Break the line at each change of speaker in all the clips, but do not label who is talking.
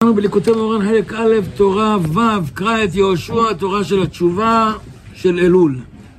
הגענו בליקוטי מוהר"ן חלק א', תורה ו', קרא את יהושע, תורה של התשובה של אלול.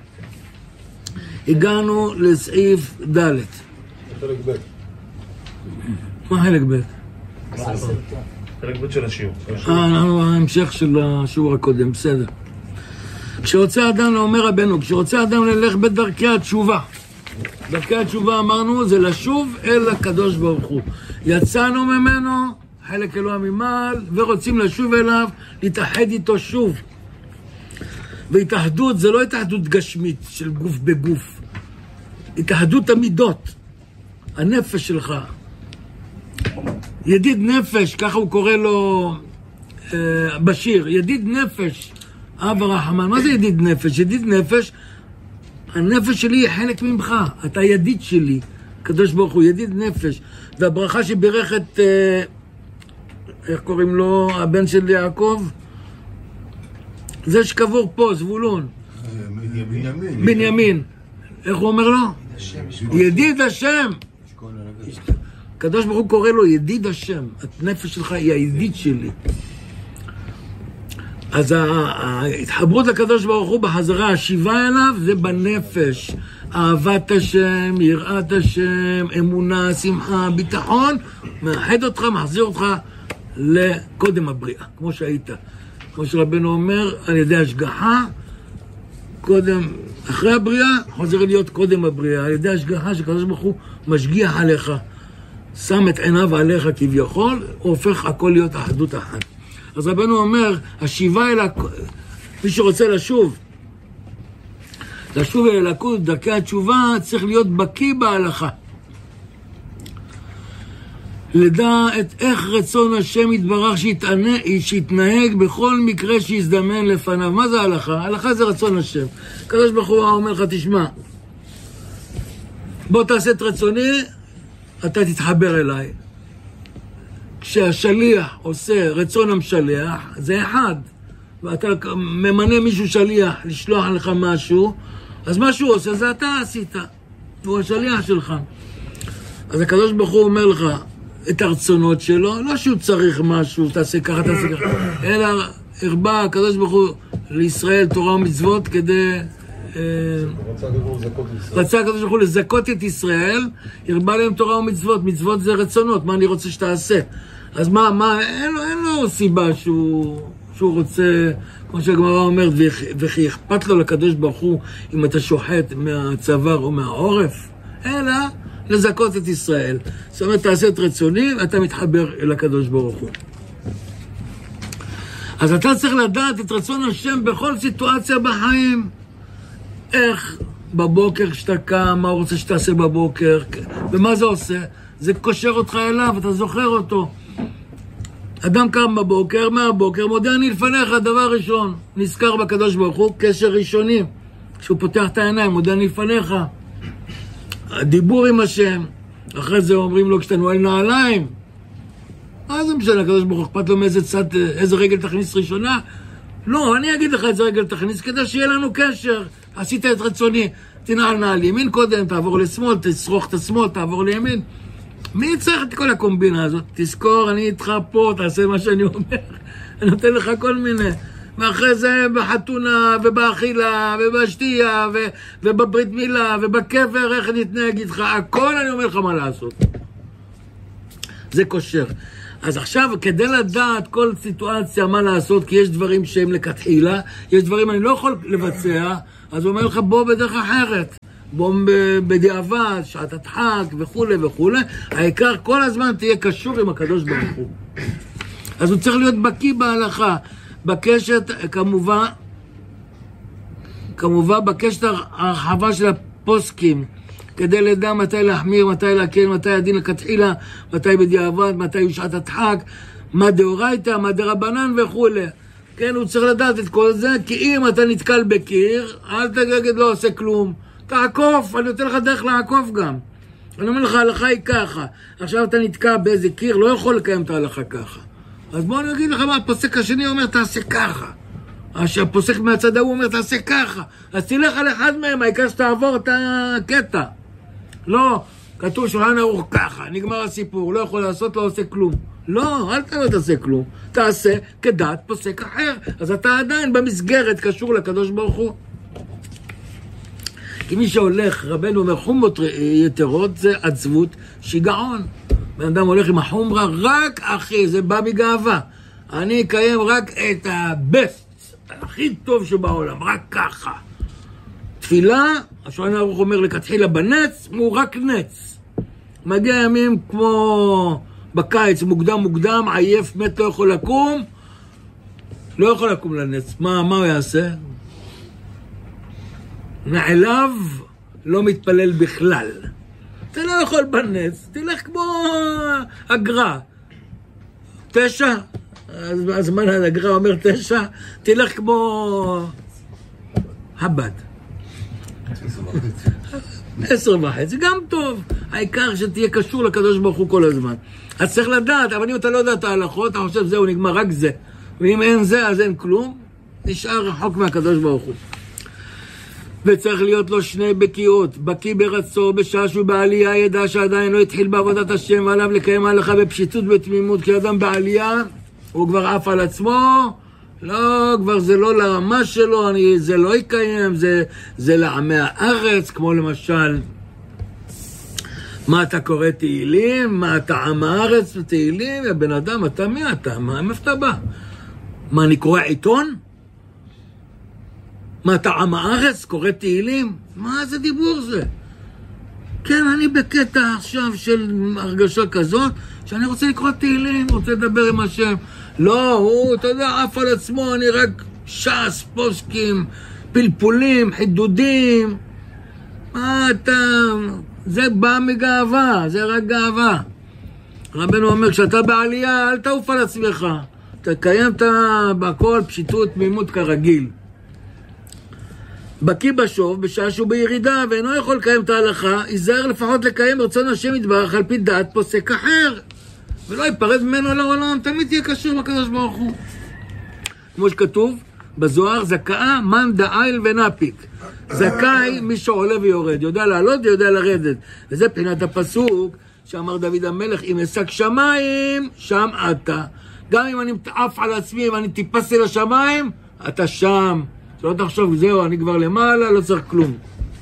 הגענו לסעיף ד'.
חלק ב'.
מה חלק ב'?
חלק ב' של השיעור.
אנחנו ההמשך של השיעור הקודם, בסדר. כשרוצה אדם, אומר רבנו, כשרוצה אדם ללך בדרכי התשובה. דרכי התשובה אמרנו, זה לשוב אל הקדוש ברוך הוא. יצאנו ממנו, חלק אלוה ממעל, ורוצים לשוב אליו, להתאחד איתו שוב. והתאחדות זה לא התאחדות גשמית של גוף בגוף. התאחדות המידות. הנפש שלך. ידיד נפש, ככה הוא קורא לו בשיר. ידיד נפש, אב הרחמן. מה זה ידיד נפש? ידיד נפש, הנפש שלי היא חלק ממך. אתה ידיד שלי. קדוש ברוך הוא, ידיד נפש. והברכה שבירך את, איך קוראים לו, הבן של יעקב? זה שקבור פה, זבולון. בנימין. איך הוא אומר לו? ידיד השם. קדוש ברוך הוא קורא לו ידיד השם. הנפש שלך היא הידיד שלי. אז ההתחברות לקדוש ברוך הוא בחזרה, השיבה אליו, זה בנפש. אהבת השם, יראת השם, אמונה, שמחה, ביטחון, מאחד אותך, מחזיר אותך לקודם הבריאה, כמו שהיית. כמו שרבנו אומר, על ידי השגחה, קודם, אחרי הבריאה, חוזר להיות קודם הבריאה. על ידי השגחה שקדוש ברוך הוא משגיח עליך, שם את עיניו עליך כביכול, הוא הופך הכל להיות אחדות אחת. אז רבנו אומר, השיבה אל מי שרוצה לשוב אל הקוד, דרכי התשובה, צריך להיות בקיא בהלכה. לדע את איך רצון השם יתברך שיתנהג בכל מקרה שיזדמן לפניו. מה זה ההלכה? ההלכה זה רצון השם. הקדוש ברוך הוא אומר לך, תשמע, בוא תעשה את רצוני, אתה תתחבר אליי. כשהשליח עושה רצון המשליח, זה אחד. ואתה ממנה מישהו שליח לשלוח לך משהו, אז מה שהוא עושה זה אתה עשית. הוא השליח שלך. אז הקדוש ברוך הוא אומר לך את הרצונות שלו, לא שהוא צריך משהו, תעשה ככה, תעשה ככה, אלא הרבה הקדוש ברוך הוא לישראל תורה ומצוות כדי... רצה הקדוש ברוך הוא לזכות את ישראל, הרבה להם תורה ומצוות. מצוות זה רצונות, מה אני רוצה שתעשה. אז מה, אין לו סיבה שהוא רוצה, כמו שהגמרא אומרת, וכי אכפת לו לקדוש ברוך הוא אם אתה שוחט מהצוואר או מהעורף, אלא לזכות את ישראל. זאת אומרת, תעשה את רצוני, אתה מתחבר אל הקדוש ברוך הוא. אז אתה צריך לדעת את רצון השם בכל סיטואציה בחיים. איך בבוקר כשאתה קם, מה הוא רוצה שתעשה בבוקר, ומה זה עושה? זה קושר אותך אליו, אתה זוכר אותו. אדם קם בבוקר, מהבוקר, מודה אני לפניך, דבר ראשון. נזכר בקדוש ברוך הוא, קשר ראשוני. כשהוא פותח את העיניים, מודה אני לפניך. הדיבור עם השם. אחרי זה אומרים לו, כשאתה נועל נעליים. מה זה משנה, הקדוש ברוך הוא אכפת לו מאיזה צד, איזה רגל תכניס ראשונה? לא, אני אגיד לך איזה רגל תכניס, כדי שיהיה לנו קשר. עשית את רצוני, תנעל נעל ימין קודם, תעבור לשמאל, תשרוך את השמאל, תעבור לימין. מי צריך את כל הקומבינה הזאת? תזכור, אני איתך פה, תעשה מה שאני אומר. אני נותן לך כל מיני. ואחרי זה בחתונה, ובאכילה, ובשתייה, ובברית מילה, ובקבר, איך נתנהג איתך. הכל אני אומר לך מה לעשות. זה קושר. אז עכשיו, כדי לדעת כל סיטואציה מה לעשות, כי יש דברים שהם לכתחילה, יש דברים אני לא יכול לבצע, אז הוא אומר לך, בוא בדרך אחרת. בוא בדיעבד, שעת הדחק וכו' וכו'. העיקר כל הזמן תהיה קשור עם הקדוש ברוך הוא. אז הוא צריך להיות בקיא בהלכה. בקשת, כמובן בקשת הרחבה של הפוסקים, כדי לדע מתי להחמיר, מתי להקל, מתי הדין לכתחילה, מתי בדיעבד, מתי שעת הדחק, מה דאורייתא, מה דרבנן וכו'. כן, הוא צריך לדעת את כל זה, כי אם אתה נתקל בקיר, אל תגיד לא עושה כלום. תעקוף, אני נותן לך דרך לעקוף גם. אני אומר לך, ההלכה היא ככה. עכשיו אתה נתקע באיזה קיר, לא יכול לקיים את ההלכה ככה. אז בוא אני אגיד לך מה, הפוסק השני אומר, תעשה ככה. הפוסק מהצד ההוא אומר, תעשה ככה. אז תלך על אחד מהם, העיקר שתעבור את הקטע. לא, כתוב שולחן ערוך ככה, נגמר הסיפור, לא יכול לעשות, לא עושה כלום. לא, אל תעשה כלום. תעשה כדעת פוסק אחר. אז אתה עדיין במסגרת קשור לקדוש ברוך הוא. כי מי שהולך, רבנו אומר, חומות יתרות זה עצבות, שיגעון. בן אדם הולך עם החומרה, רק אחי, זה בא מגאווה. אני אקיים רק את הבסט, הכי טוב שבעולם, רק ככה. תפילה, השולחן ערוך אומר לכתחילה בנץ, הוא רק נץ. מגיע ימים כמו בקיץ, מוקדם, עייף, מת, לא יכול לקום, לא יכול לקום לנץ. מה הוא יעשה? מעליו לא מתפלל בכלל. אתה לא יכול בנץ, תלך כמו אגרה. 9, הזמן האגרה אומר 9, תלך כמו הבד. 10:30, זה גם טוב. העיקר שתהיה קשור לקדוש ברוך הוא כל הזמן. אז צריך לדעת, אבל אם אתה לא יודע את ההלכות, אתה חושב זהו, נגמר רק זה. ואם אין זה, אז אין כלום. נשאר רחוק מהקדוש ברוך הוא. וצריך להיות לו שני בקיאות, בקי ברצו, בשעה שהוא בעלייה, ידע שעדיין לא התחיל בעבודת השם, ועליו לקיים ההלכה בפשיטות ובתמימות, כי אדם בעלייה, הוא כבר עף על עצמו, לא, כבר זה לא לרמה שלו, זה לא יקיים, זה לעמי הארץ, כמו למשל, מה אתה קורא תהילים, מה אתה עם הארץ ותהילים, יא בן אדם, אתה מי אתה, מה איפה אתה בא? מה, אני קורא עיתון? מה, אתה עם הארץ? קורא תהילים? מה זה דיבור זה? כן, אני בקטע עכשיו של הרגשה כזאת, שאני רוצה לקרוא תהילים, רוצה לדבר עם השם. לא, הוא, אתה יודע, אף על עצמו, אני רק ש"ס, פוסקים, פלפולים, חידודים. מה אתה... זה בא מגאווה, זה רק גאווה. רבנו אומר, כשאתה בעלייה, אל תעוף על עצמך. תקיים בכל פשיטות, תמימות כרגיל. בקי בשוב, בשעה שהוא בירידה, ואינו יכול לקיים את ההלכה, ייזהר לפחות לקיים רצון השם יתברך על פי דעת פוסק אחר, ולא ייפרד ממנו לעולם, תמיד תהיה קשור לקדוש ברוך הוא. כמו שכתוב בזוהר, זכאה מן דאיל ונפיק. זכאי מי שעולה ויורד, יודע לעלות ויודע לרדת. וזה פינת הפסוק שאמר דוד המלך, אם אשק שמיים, שם אתה. גם אם אני מתעף על עצמי ואני טיפסתי לשמיים, אתה שם. שלא תחשוב, זהו, אני כבר למעלה, לא צריך כלום.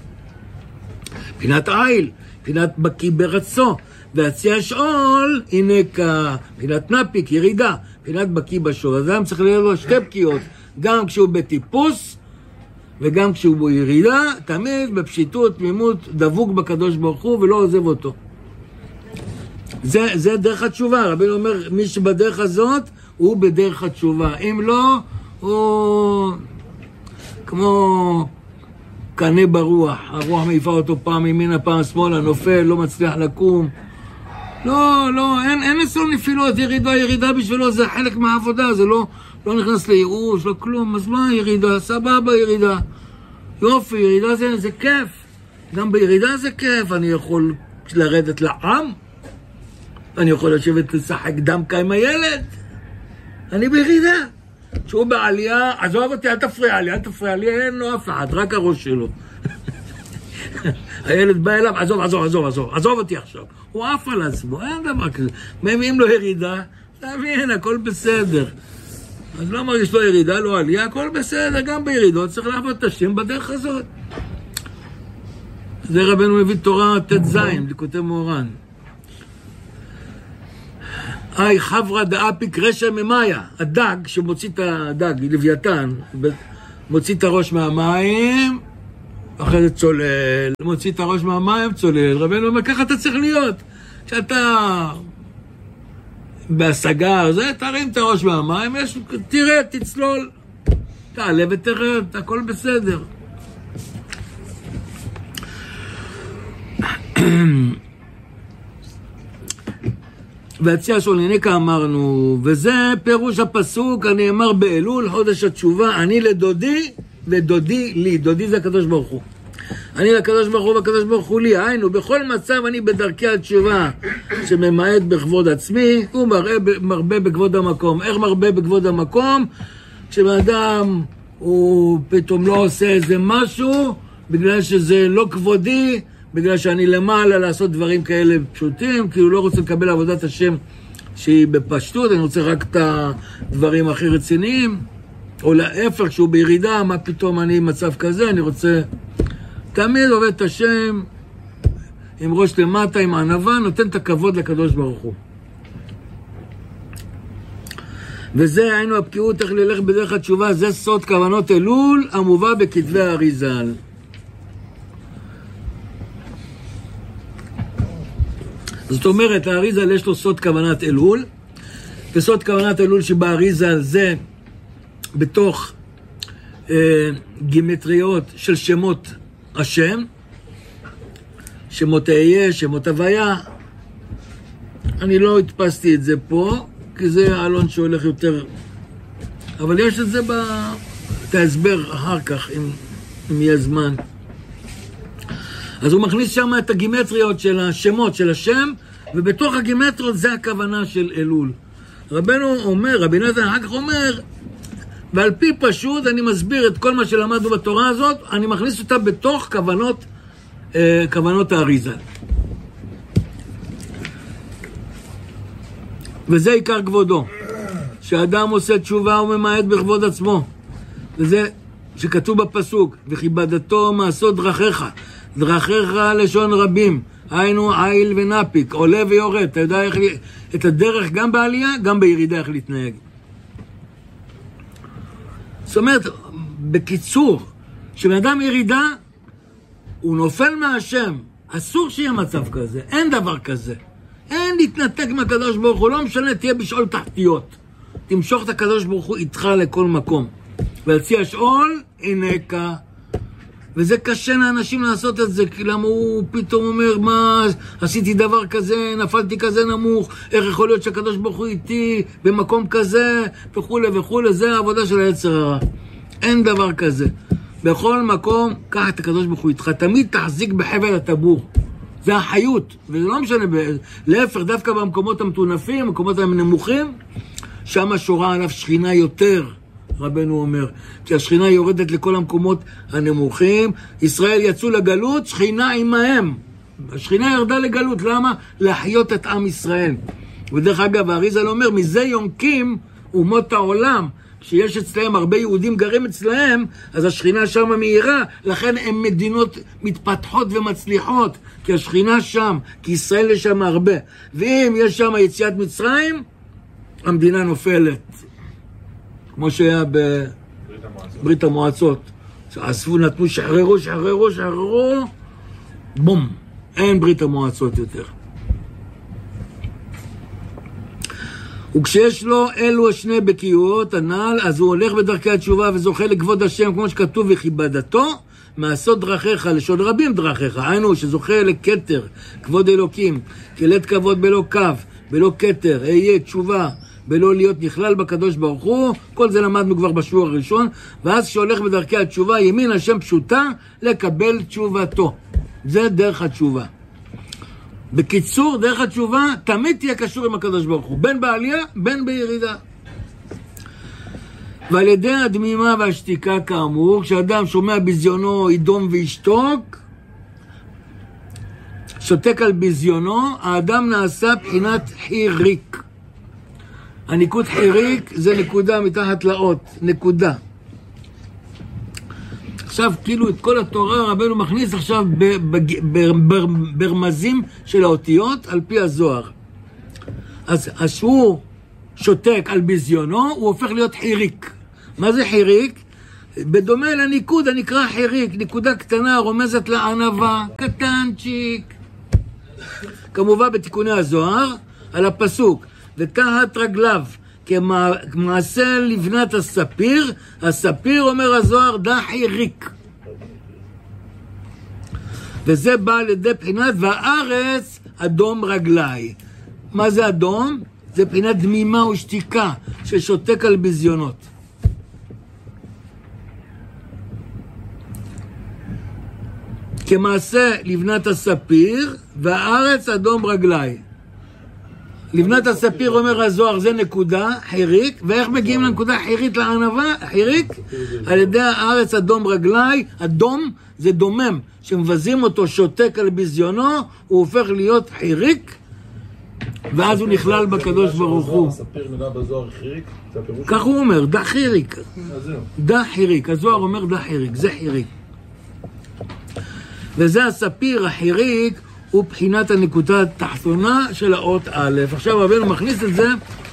פינת איל, פינת בקי ברצו, והציע שאול, הנה פינת נפיק, ירידה, פינת בקי בשוב. אז אדם צריך להיות לו שתי בקיות, גם כשהוא בטיפוס, וגם כשהוא בירידה, תמיד בפשיטות, תמימות, דבוק בקדוש ברוך הוא, ולא עוזב אותו. זה דרך התשובה. רבי אומר, מי שבדרך הזאת, הוא בדרך התשובה. אם לא, הוא... כמו קנה ברוח, הרוח מעיפה אותו פעם ימינה, פעם שמאלה, נופל, לא מצליח לקום. לא, אין אצלו נפילות, ירידה בשבילו, זה חלק מהעבודה, זה לא נכנס לייאוש, לא כלום, אז מה ירידה? סבבה ירידה. יופי, ירידה זה כיף. גם בירידה זה כיף, אני יכול לרדת לעם, אני יכול לשבת לשחק דמקה עם הילד, אני בירידה. שהוא בעלייה, עזוב אותי, אל תפריע לי, אין לו אף אחד, רק הראש שלו. הילד בא אליו, עזוב אותי עכשיו. הוא עף על עצמו, אין דבר כזה. אם לא ירידה, תבין, הכל בסדר. אז לא מרגיש לו ירידה, לא עלייה, הכל בסדר, גם בירידות צריך לעבוד את השם בדרך הזאת. זה רבנו מביא תורה ט"ז, ליקוטי מוהר"ן. חברה דאפיק רשע ממאיה, הדג שמוציא את הדג, לוויתן, מוציא את הראש מהמים, אחרי זה צולל, מוציא את הראש מהמים, צולל. רבנו אומר, ככה אתה צריך להיות. כשאתה בהשגה, תרים את הראש מהמים, תראה, תצלול, תעלה ותרד, הכל בסדר. והציע שולניקה אמרנו, וזה פירוש הפסוק הנאמר באלול, חודש התשובה, אני לדודי ודודי לי. דודי זה הקדוש ברוך הוא. אני לקדוש ברוך הוא והקדוש ברוך הוא לי. היינו, בכל מצב אני בדרכי התשובה שממעט בכבוד עצמי, הוא מרבה בכבוד המקום. איך מרבה בכבוד המקום? כשאדם הוא פתאום לא עושה איזה משהו, בגלל שזה לא כבודי, בגלל שאני למעלה לעשות דברים כאלה פשוטים, כי הוא לא רוצה לקבל עבודת השם שהיא בפשטות, אני רוצה רק את הדברים הכי רציניים, או להפך, שהוא בירידה, מה פתאום אני במצב כזה, אני רוצה... תמיד עובד את השם, עם ראש למטה, עם ענווה, נותן את הכבוד לקדוש ברוך הוא. וזה היינו הבקיאות איך ללך בדרך התשובה, זה סוד כוונות אלול המובא בכתבי האריז"ל. זאת אומרת, האריז"ל יש לו סוד כוונת אלול, וסוד כוונת אלול שבאריז"ל זה בתוך גימטריות של שמות השם, שמות אהיה, שמות הוויה. אני לא הדפסתי את זה פה, כי זה אלון שהולך יותר, אבל יש את זה את ההסבר אחר כך, אם יהיה זמן. אז הוא מכניס שם את הגימטריות של השמות של השם, ובתוך הגימטריות זה הכוונה של אלול. רבנו אומר, רבי נתן אחר כך אומר, ועל פי פשוט אני מסביר את כל מה שלמדנו בתורה הזאת, אני מכניס אותה בתוך כוונות האריז"ל. וזה עיקר כבודו, שאדם עושה תשובה וממעט בכבוד עצמו. וזה שכתוב בפסוק, וכיבדתו מעשות דרכיך, דרכיך לשון רבים, היינו עיל ונפיק, עולה ויורד. אתה יודע איך את הדרך גם בעלייה, גם בירידה איך להתנהג. זאת אומרת, בקיצור, כשבן אדם ירידה, הוא נופל מהשם. אסור שיהיה מצב כזה, אין דבר כזה. אין להתנתק מהקדוש ברוך הוא, לא משנה, תהיה בשאול תחתיות. תמשוך את הקדוש ברוך הוא איתך לכל מקום. ולצי השאול, הינקה. וזה קשה לאנשים לעשות את זה, כי למה הוא פתאום אומר, מה, עשיתי דבר כזה, נפלתי כזה נמוך, איך יכול להיות שהקדוש ברוך הוא איתי במקום כזה, וכו' וכו', זה העבודה של היצר הרע. אין דבר כזה. בכל מקום, קח את הקדוש ברוך הוא איתך, תמיד תחזיק בחבל הטבור. זה החיות, וזה לא משנה, להפך, דווקא במקומות המטונפים, במקומות הנמוכים, שם שורה עליו שכינה יותר, רבנו אומר, כי השכינה יורדת לכל המקומות הנמוכים. ישראל יצאו לגלות, שכינה עמהם. השכינה ירדה לגלות, למה? להחיות את עם ישראל. ודרך אגב, האריז"ל אומר, מזה יונקים אומות העולם. כשיש אצלהם הרבה יהודים גרים אצלהם, אז השכינה שם מהירה, לכן הן מדינות מתפתחות ומצליחות, כי השכינה שם, כי ישראל יש שם הרבה. ואם יש שם יציאת מצרים, המדינה נופלת. כמו שהיה בברית המועצות. אספו, נתנו, שחררו, בום. אין ברית המועצות יותר. וכשיש לו אלו השני בקיאות הנ"ל, אז הוא הולך בדרכי התשובה וזוכה לכבוד השם, כמו שכתוב, וכיבדתו מעשות דרכיך, לשון רבים דרכיך. היינו שזוכה לכתר, כבוד אלוקים, כלת כבוד בלא קו, בלא כתר, אהיה תשובה, בלא להיות נכלל בקדוש ברוך הוא. כל זה למדנו כבר בשיעור הראשון. ואז שהולך בדרכי התשובה, ימין השם פשוטה לקבל תשובתו. זה דרך התשובה. בקיצור, דרך התשובה תמיד תהיה קשור עם הקדוש ברוך הוא, בין בעלייה, בין בירידה. ועל ידי הדמימה והשתיקה כאמור, כשאדם שומע בזיונו ידום וישתוק, שותק על בזיונו, האדם נעשה בחינת חיריק. הניקוד חיריק זה נקודה מתחת לאות, נקודה. עכשיו כאילו את כל התורה רבנו מכניס עכשיו ברמזים של האותיות על פי הזוהר. אז הוא שותק על בזיונו, הוא הופך להיות חיריק. מה זה חיריק? בדומה לניקוד הנקרא חיריק, נקודה קטנה רומזת לענווה, קטנצ'יק. כמובן בתיקוני הזוהר על הפסוק, ותחת רגליו כמעשה לבנת הספיר, הספיר אומר הזוהר דה חיריק. וזה בא לידי בחינת והארץ אדום רגלי. מה זה אדום? זה בחינת דמימה ושתיקה ששותק על בזיונות. כמעשה לבנת הספיר והארץ אדום רגלי. לבנת הספיר אומר הזוהר זה נקודה, חיריק, ואיך מגיעים לנקודה חירית לענווה, חיריק? על ידי הארץ אדום רגלי, אדום זה דומם, שמבזים אותו שותק על בזיונו, הוא הופך להיות חיריק, ואז הוא נכלל בקדוש ברוך הוא.
ספיר מילה בזוהר חיריק, זה הפירוש?
כך הוא אומר, דה חיריק.
זהו.
דה חיריק, הזוהר אומר דה חיריק, זה חיריק. וזה הספיר, החיריק, הוא בחינת הנקודה התחתונה של האות א'. עכשיו רבנו מכניס את זה